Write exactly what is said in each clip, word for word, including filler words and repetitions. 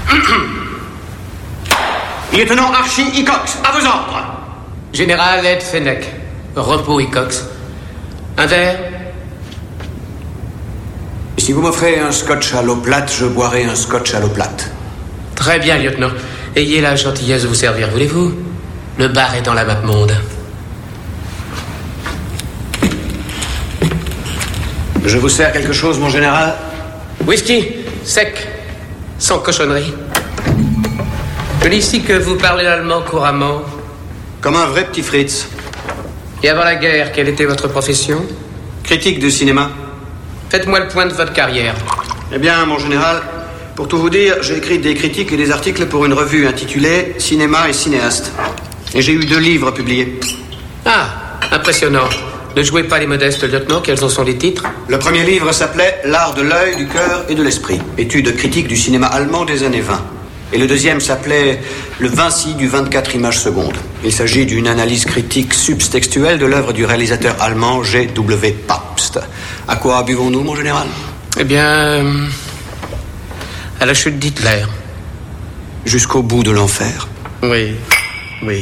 Lieutenant Archie Hickox, à vos ordres. Général Ed Fennec. Repos Hickox. Un verre? Si vous m'offrez un scotch à l'eau plate, je boirai un scotch à l'eau plate. Très bien, lieutenant. Ayez la gentillesse de vous servir, voulez-vous? Le bar est dans la map monde. Je vous sers quelque chose, mon général? Whisky, sec, sans cochonnerie. Je lis ici que vous parlez l'allemand couramment. Comme un vrai petit Fritz. Et avant la guerre, quelle était votre profession? Critique de cinéma. Faites-moi le point de votre carrière. Eh bien, mon général, pour tout vous dire, j'ai écrit des critiques et des articles pour une revue intitulée Cinéma et cinéaste. Et j'ai eu deux livres publiés. Ah, impressionnant. Ne jouez pas les modestes, lieutenant, quels en sont les titres? Le premier livre s'appelait L'art de l'œil, du cœur et de l'esprit. Étude critique du cinéma allemand des années vingt. Et le deuxième s'appelait Le Vinci du vingt-quatre images secondes. Il s'agit d'une analyse critique subtextuelle de l'œuvre du réalisateur allemand G W Pabst. À quoi buvons-nous, mon général? Eh bien, euh, à la chute d'Hitler. Jusqu'au bout de l'enfer. Oui, oui.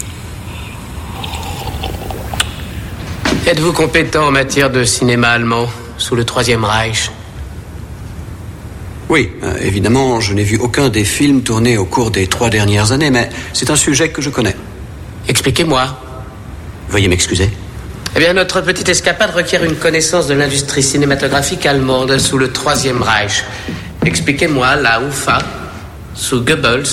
Êtes-vous compétent en matière de cinéma allemand sous le Troisième Reich? Oui, euh, évidemment, je n'ai vu aucun des films tournés au cours des trois dernières années, mais c'est un sujet que je connais. Expliquez-moi. Veuillez m'excuser. Eh bien, notre petite escapade requiert une connaissance de l'industrie cinématographique allemande sous le Troisième Reich. Expliquez-moi la U F A, sous Goebbels.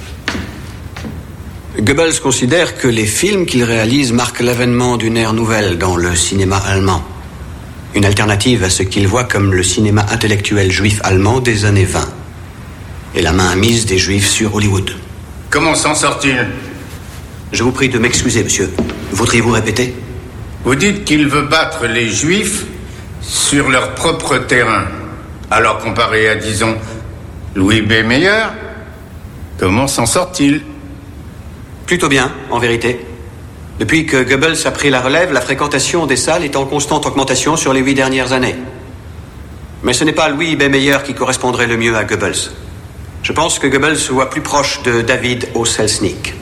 Goebbels considère que les films qu'il réalise marquent l'avènement d'une ère nouvelle dans le cinéma allemand. Une alternative à ce qu'il voit comme le cinéma intellectuel juif allemand des années vingt. Et la main mise des juifs sur Hollywood. Comment s'en sort-il? Je vous prie de m'excuser, monsieur. Voudriez-vous répéter? Vous dites qu'il veut battre les juifs sur leur propre terrain. Alors comparé à, disons, Louis B. Mayer, comment s'en sort-il? Plutôt bien, en vérité. Depuis que Goebbels a pris la relève, la fréquentation des salles est en constante augmentation sur les huit dernières années. Mais ce n'est pas Louis B. Mayer qui correspondrait le mieux à Goebbels. Je pense que Goebbels se voit plus proche de David O. Selznick.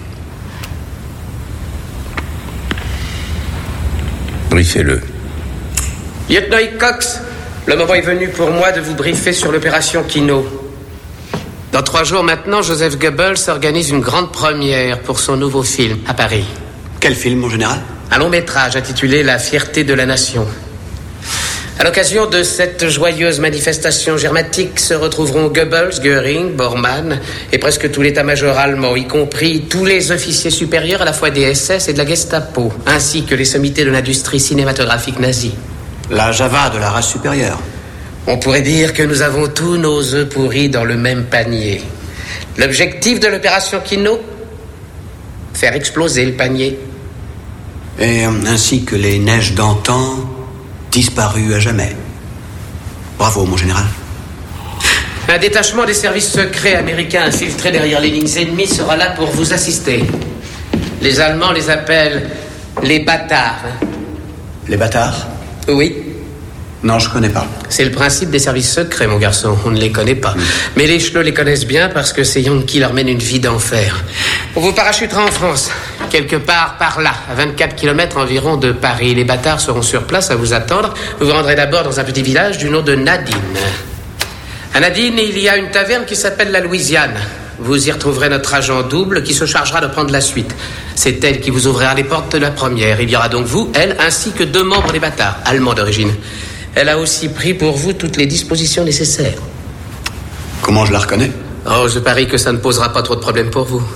Briefez-le. Lieutenant Hickox, le moment est venu pour moi de vous briefer sur l'opération Kino. Dans trois jours maintenant, Joseph Goebbels organise une grande première pour son nouveau film à Paris. Quel film, mon général? Un long métrage intitulé La fierté de la nation. À l'occasion de cette joyeuse manifestation germatique se retrouveront Goebbels, Göring, Bormann et presque tout l'état-major allemand, y compris tous les officiers supérieurs à la fois des S S et de la Gestapo, ainsi que les sommités de l'industrie cinématographique nazie. La Java de la race supérieure. On pourrait dire que nous avons tous nos œufs pourris dans le même panier. L'objectif de l'opération Kino? Faire exploser le panier. Et euh, ainsi que les neiges d'antan disparues à jamais. Bravo, mon général. Un détachement des services secrets américains infiltrés derrière les lignes ennemies sera là pour vous assister. Les Allemands les appellent les bâtards. Les bâtards? Oui. Non, je connais pas. C'est le principe des services secrets, mon garçon. On ne les connaît pas. Mmh. Mais les chlots les connaissent bien parce que c'est Yankee leur mène une vie d'enfer. On vous parachutera en France. Quelque part par là, à vingt-quatre kilomètres environ de Paris. Les bâtards seront sur place à vous attendre. Vous vous rendrez d'abord dans un petit village du nom de Nadine. À Nadine, il y a une taverne qui s'appelle la Louisiane. Vous y retrouverez notre agent double qui se chargera de prendre la suite. C'est elle qui vous ouvrira les portes de la première. Il y aura donc vous, elle, ainsi que deux membres des bâtards, allemands d'origine. Elle a aussi pris pour vous toutes les dispositions nécessaires. Comment je la reconnais? Oh, je parie que ça ne posera pas trop de problèmes pour vous.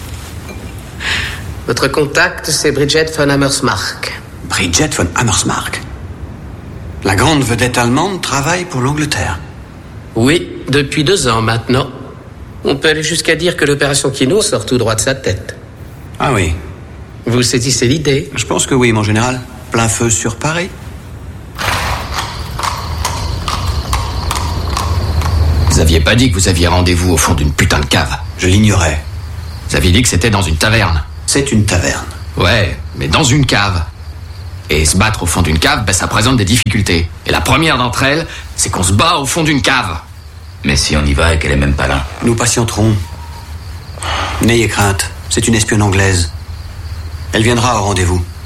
Votre contact, c'est Bridget von Hammersmark. Bridget von Hammersmark? La grande vedette allemande travaille pour l'Angleterre. Oui, depuis deux ans maintenant. On peut aller jusqu'à dire que l'opération Kino sort tout droit de sa tête. Ah oui. Vous saisissez l'idée? Je pense que oui, mon général. Plein feu sur Paris. Vous aviez pas dit que vous aviez rendez-vous au fond d'une putain de cave? Je l'ignorais. Vous aviez dit que c'était dans une taverne. C'est une taverne. Ouais, mais dans une cave. Et se battre au fond d'une cave, ben, ça présente des difficultés. Et la première d'entre elles, c'est qu'on se bat au fond d'une cave. Mais si on y va et qu'elle est même pas là? Nous patienterons. N'ayez crainte, c'est une espionne anglaise. Elle viendra au rendez-vous.